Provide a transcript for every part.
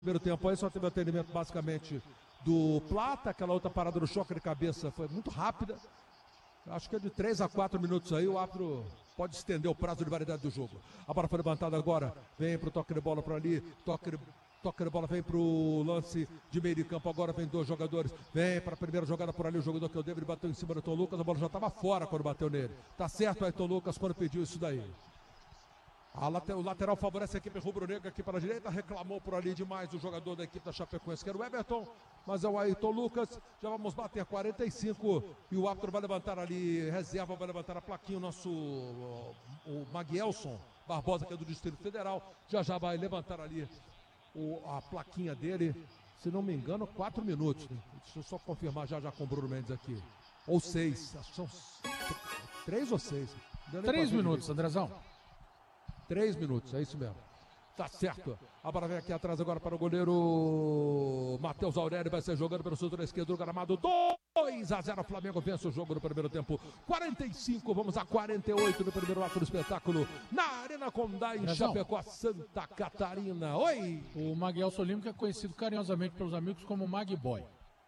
primeiro tempo aí, só teve atendimento basicamente do Plata, aquela outra parada do choque de cabeça foi muito rápida. Acho que é de 3 a 4 minutos aí, o árbitro pode estender o prazo de validade do jogo. A bola foi levantada agora, vem pro toque de bola para ali, toque de bola vem pro lance de meio de campo, agora vem dois jogadores, vem para a primeira jogada por ali, o jogador que eu devo, ele bateu em cima do Ayrton Lucas, a bola já estava fora quando bateu nele. Tá certo o Ayrton Lucas quando pediu isso daí. O lateral favorece a equipe rubro-negra aqui para a direita, reclamou por ali demais o jogador da equipe da Chapecoense, que era o Everton, mas é o Ayrton Lucas. Já vamos bater 45 e o árbitro vai levantar ali, reserva, vai levantar a plaquinha, o Maguelson Barbosa, que é do Distrito Federal, já vai levantar ali a plaquinha dele, se não me engano, 4 minutos. Né? Deixa eu só confirmar já com o Bruno Mendes aqui. Ou 6, acho que são 3 ou 6. 3 minutos, Andrezão. 3 minutos, é isso mesmo. Tá certo. A bola vem aqui atrás agora para o goleiro Matheus Aurélio, vai ser jogando pelo setor esquerdo do gramado. 2-0, Flamengo vence o jogo no primeiro tempo. 45, vamos a 48 no primeiro ato do espetáculo. Na Arena Condá, em Chapecó, Santa Catarina. Oi! O Maguelson Lima, que é conhecido carinhosamente pelos amigos como Mag Boy.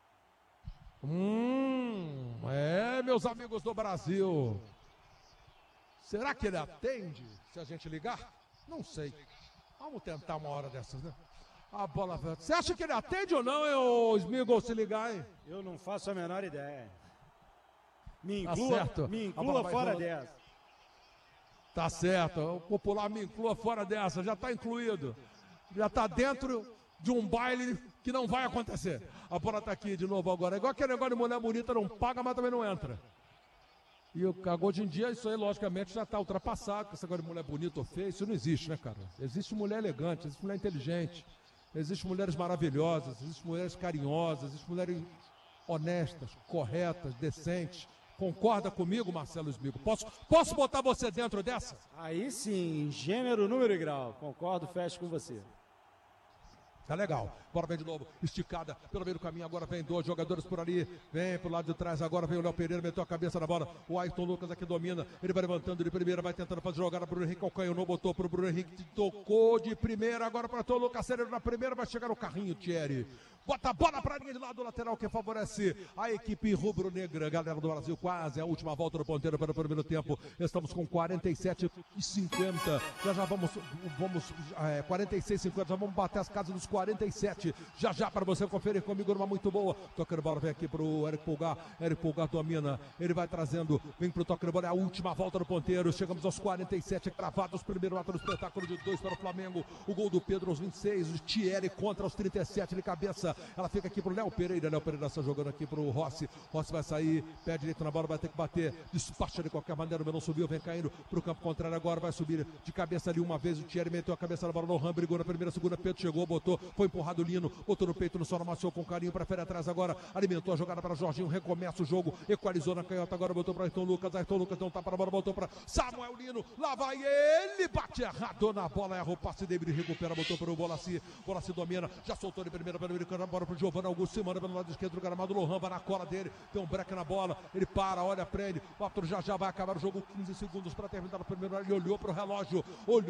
Meus amigos do Brasil. Será que ele atende se a gente ligar? Não sei. Vamos tentar uma hora dessas, né? A bola... Você acha que ele atende ou não, hein, ô Smigol, se ligar, hein? Eu não faço a menor ideia. Me inclua fora dessa. Tá certo. O popular me inclua fora dessa. Já tá incluído. Já tá dentro de um baile que não vai acontecer. A bola tá aqui de novo agora. É igual aquele negócio de mulher bonita, não paga, mas também não entra. E hoje em dia isso aí, logicamente, já está ultrapassado. Essa agora de mulher bonita ou feia, isso não existe, né, cara? Existe mulher elegante, existe mulher inteligente, existe mulheres maravilhosas, existe mulheres carinhosas, existe mulheres honestas, corretas, decentes. Concorda comigo, Marcelo Smigol? Posso botar você dentro dessa? Aí sim, gênero, número e grau. Concordo, fecho com você. Tá legal, bora vem de novo, esticada pelo meio do caminho, agora vem dois jogadores por ali, vem pro lado de trás, agora vem o Léo Pereira, meteu a cabeça na bola, o Ayrton Lucas aqui domina, ele vai levantando de primeira, vai tentando fazer jogada pro Bruno Henrique, calcanhou, botou pro Bruno Henrique, tocou de primeira, agora para o Lucas Cereiro na primeira, vai chegar no carrinho, Thierry. Bota a bola pra linha de lado lateral que favorece a equipe rubro-negra. Galera do Brasil, quase a última volta do ponteiro para o primeiro tempo. Estamos com 47 e 50. Já vamos 46 e 50. Já vamos bater as casas dos 47. Já para você conferir comigo numa muito boa. Toque de bola vem aqui pro Eric Pulgar. Eric Pulgar domina. Ele vai trazendo. Vem pro toque de bola. É a última volta do ponteiro. Chegamos aos 47 cravados. Primeiro ato do espetáculo de 2 para o Flamengo. O gol do Pedro aos 26. O Thierry contra os 37 de cabeça. Ela fica aqui pro Léo Pereira. Léo Pereira está jogando aqui pro Rossi. Rossi vai sair, pé direito na bola, vai ter que bater. Despacha de qualquer maneira. O Melão subiu, vem caindo pro campo contrário agora. Vai subir de cabeça ali uma vez. O Thierry meteu a cabeça na bola. Lohan brigou na primeira, segunda. Pedro chegou, botou, foi empurrado o Lino, botou no peito, no solo, amassou com carinho. Prefere atrás agora. Alimentou a jogada para Jorginho. Recomeça o jogo. Equalizou na canhota agora. Botou para Ayrton Lucas. Ayrton Lucas não tá para a bola. Botou para Samuel Lino. Lá vai ele. Bate errado na bola. Erra o passe dele. Recupera. Botou para o Bolassi. Bolassi domina. Já soltou de primeira para o americano. Bora pro Giovanni Augusto. Se manda pelo lado esquerdo do gramado. Lohan vai na cola dele. Tem um break na bola. Ele para, olha pra ele. O árbitro já vai acabar o jogo. 15 segundos para terminar o primeiro. Ele olhou pro relógio.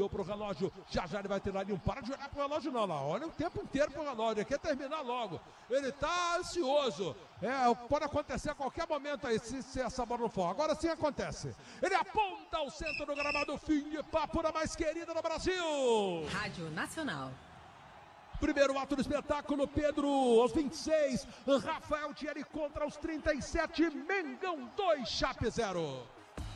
Já ele vai ter ali. Não para de olhar pro relógio, não. Lá. Olha o tempo inteiro pro relógio. Ele quer terminar logo. Ele tá ansioso. Pode acontecer a qualquer momento aí, se essa bola não for. Agora sim acontece. Ele aponta ao centro do gramado. Fim de papo da mais querida do Brasil. Rádio Nacional. Primeiro ato do espetáculo, Pedro aos 26, Rafael Thierry contra os 37, Mengão 2, Chape 0.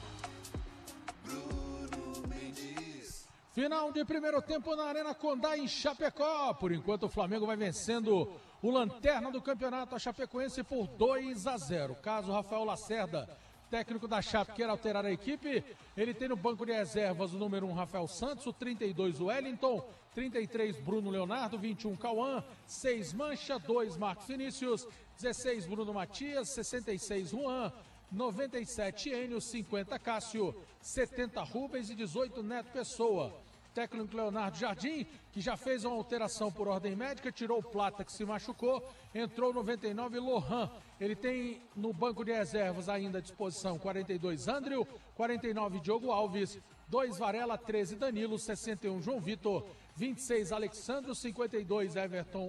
Final de primeiro tempo na Arena Condá em Chapecó. Por enquanto o Flamengo vai vencendo o lanterna do campeonato, a Chapecoense, por 2-0. Caso Rafael Lacerda, técnico da Chape, quer alterar a equipe, ele tem no banco de reservas o número 1, Rafael Santos, o 32, Wellington, 33, Bruno Leonardo, 21, Cauã, 6, Mancha, 2, Marcos Vinícius, 16, Bruno Matias, 66, Juan, 97, Enio, 50, Cássio, 70, Rubens e 18, Neto Pessoa. Técnico Leonardo Jardim, que já fez uma alteração por ordem médica, tirou o Plata, que se machucou, entrou 99, Lohan. Ele tem no banco de reservas ainda à disposição 42, Andrew, 49, Diogo Alves, 2, Varela, 13, Danilo, 61, João Vitor, 26, Alexandro, 52, Everton